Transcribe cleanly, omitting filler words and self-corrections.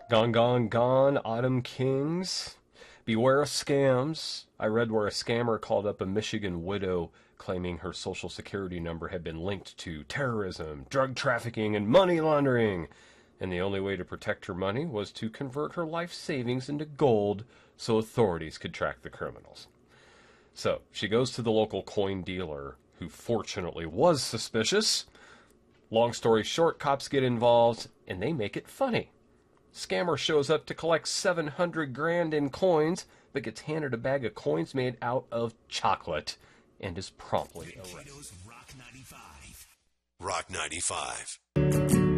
Gone, gone, gone, Autumn Kings. Beware of scams. I read where a scammer called up a Michigan widow claiming her social security number had been linked to terrorism, drug trafficking, and money laundering. And the only way to protect her money was to convert her life savings into gold so authorities could track the criminals. So she goes to the local coin dealer, who fortunately was suspicious. Long story short, cops get involved, and they make it funny. Scammer shows up to collect 700 grand in coins, but gets handed a bag of coins made out of chocolate, and is promptly arrested. Rock 95.